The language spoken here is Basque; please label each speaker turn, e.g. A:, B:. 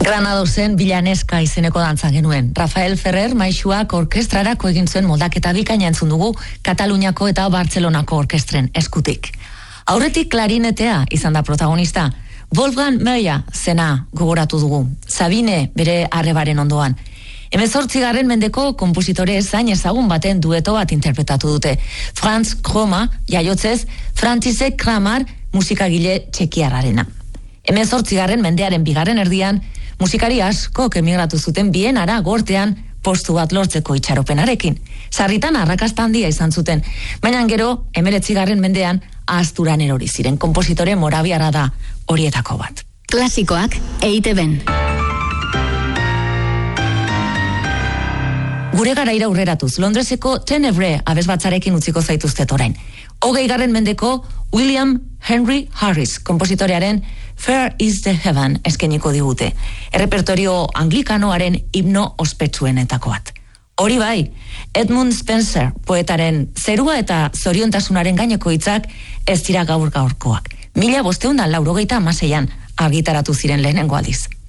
A: Granadosen Bilaneska izeneko dantza genuen. Rafael Ferrer maisuak orkestrarako egin zuen moldaketa bikaina entzun dugu Kataluniako eta Bartzelonako orkestren eskutik. Aurretik klarinetea izan da protagonista. Wolfgang Meyer zena gogoratu dugu. Sabine bere arrebaren ondoan. 18. mendeko konpositore zain ezagun baten dueto bat interpretatu dute. Franz Kroma jaiotzez, František Kramar musikagile txekiarrarena. 18. mendearen bigarren erdian, musikari askok emigratu zuten Bienara gortean postu bat lortzeko itxaropenarekin. Sarritan arrakasta handia izan zuten, baina gero 19. mendean ahazturan erori ziren. Konpositore morabiarra da horietako bat.
B: Klasikoak EITB-n.
A: Gure garaira aurreratuz, Londreseko Tenebre abesbatzarekin utziko zaituztet orain. 20. mendeko William Henry Harris konpositorearen Fair is the Heaven eskeniko digute. Errepertorio anglikanoaren himno ospetsuenetako bat. Hori bai, Edmund Spencer poetaren zerua eta zoriontasunaren gaineko hitzak ez dira gaur gaurkoak. 1596an argitaratu ziren lehenengo aldiz.